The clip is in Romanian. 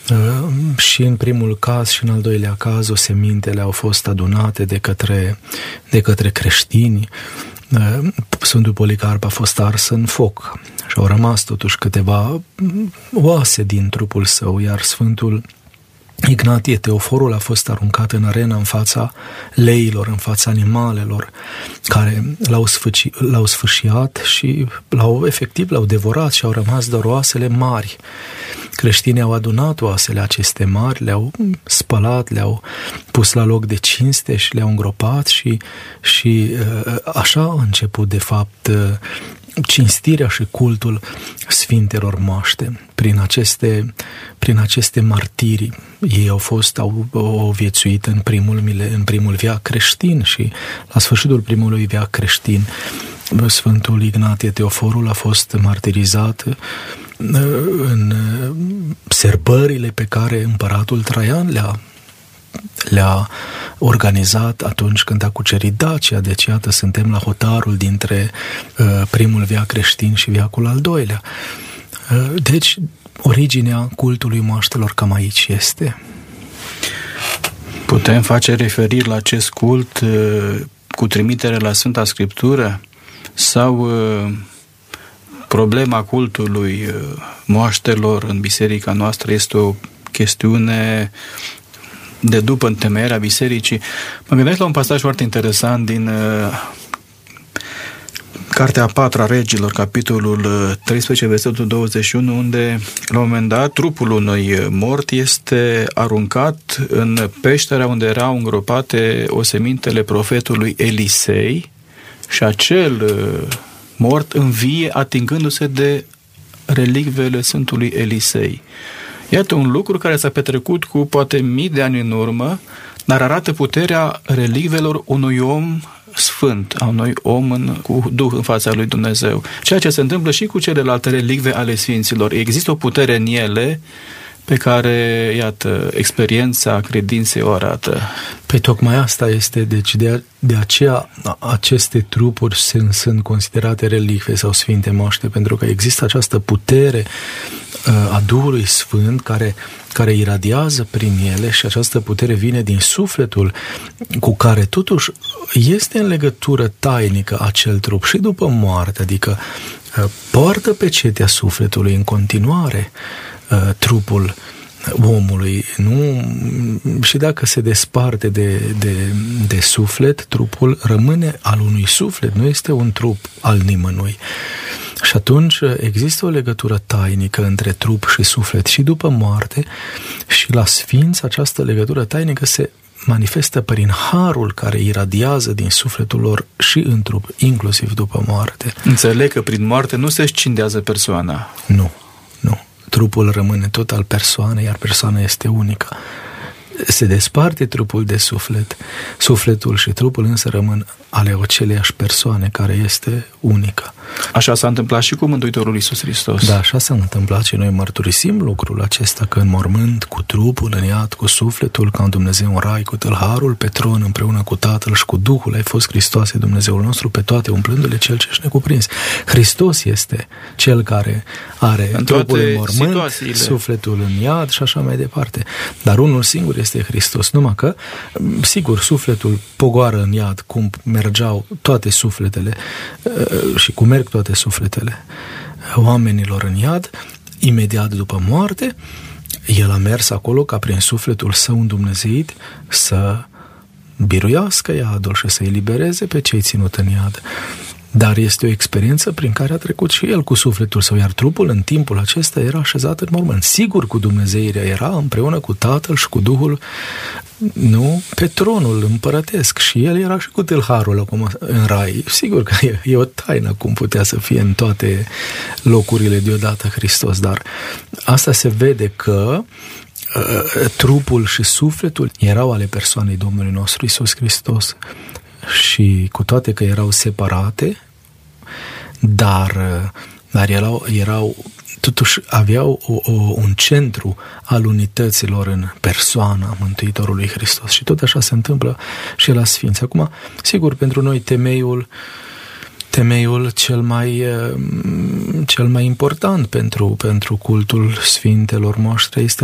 Și în primul caz și în al doilea caz osemintele au fost adunate de către creștini. Sfântul Policarp a fost ars în foc și au rămas totuși câteva oase din trupul său, iar Sfântul Ignatie Teoforul a fost aruncat în arenă în fața leilor, în fața animalelor care l-au sfâșiat și efectiv l-au devorat și au rămas doar oasele mari. Creștinii au adunat oasele aceste mari, le-au spălat, le-au pus la loc de cinste și le-au îngropat și așa a început de fapt cinstirea și cultul Sfintelor Moaște. Prin aceste martirii ei au viețuit în primul veac creștin și la sfârșitul primului veac creștin Sfântul Ignatie Teoforul a fost martirizat în sărbările pe care împăratul Traian le-a organizat atunci când a cucerit Dacia. Deci iată, suntem la hotarul dintre primul veac creștin și veacul al doilea. Deci originea cultului moaștelor cam aici este. Putem face referiri la acest cult cu trimitere la Sfânta Scriptură sau problema cultului moaștelor în biserica noastră este o chestiune de după întemeierea bisericii? Mă gândesc la un pasaj foarte interesant din Cartea a 4-a Regilor, capitolul 13, versetul 21, unde la un moment dat trupul unui mort este aruncat în peștera unde erau îngropate osemintele profetului Elisei și acel mort învie atingându-se de relicvele Sfântului Elisei. Iată un lucru care s-a petrecut cu poate mii de ani în urmă, dar arată puterea relicvelor unui om sfânt, a unui om cu Duh în fața lui Dumnezeu. Ceea ce se întâmplă și cu celelalte relicve ale Sfinților. Există o putere în ele pe care, iată, experiența credinței o arată. Păi tocmai asta este, deci de aceea aceste trupuri sunt considerate relicve sau sfinte moaște, pentru că există această putere a Duhului Sfânt care iradiază prin ele și această putere vine din sufletul cu care totuși este în legătură tainică acel trup și după moarte, adică poartă pecetea sufletului în continuare trupul omului, nu? Și dacă se desparte de suflet, trupul rămâne al unui suflet, nu este un trup al nimănui. Și atunci există o legătură tainică între trup și suflet și după moarte și la sfinți această legătură tainică se manifestă prin harul care iradiază din sufletul lor și în trup, inclusiv după moarte. Înțeleg că prin moarte nu se scindează persoana. Nu. Trupul rămâne tot al persoanei, iar persoana este unică. Se desparte trupul de suflet, sufletul și trupul însă rămân ale aceleiași persoane care este unică. Așa s-a întâmplat și cu Mântuitorul Iisus Hristos. Da, așa s-a întâmplat și noi mărturisim lucrul acesta, că în mormânt, cu trupul, în iad, cu sufletul, ca în Dumnezeu în rai, cu tâlharul pe tron, împreună cu Tatăl și cu Duhul, ai fost Hristoase, Dumnezeul nostru, pe toate, umplându-le cel ce-și necuprins. Hristos este cel care are în trupul în mormânt, situațiile, sufletul în iad și așa mai departe. Dar unul singur este Hristos, numai că, sigur, sufletul pogoară în iad, cum mergeau toate sufletele și cum merg toate sufletele oamenilor în iad, imediat după moarte, el a mers acolo ca prin sufletul său îndumnezeit să biruiască iadul și să elibereze pe cei ținut în iad. Dar este o experiență prin care a trecut și el cu sufletul său, iar trupul în timpul acesta era așezat în mormânt. Sigur, cu dumnezeirea era împreună cu Tatăl și cu Duhul, nu, pe tronul împărătesc, și el era și cu tâlharul acum în rai. Sigur că e o taină cum putea să fie în toate locurile deodată Hristos, dar asta se vede că trupul și sufletul erau ale persoanei Domnului nostru Iisus Hristos. Și cu toate că erau separate, dar erau totuși aveau un centru al unităților în persoana Mântuitorului Hristos. Și tot așa se întâmplă și la Sfinți. Acum, sigur, pentru noi temeiul cel mai important pentru cultul Sfintelor moaște este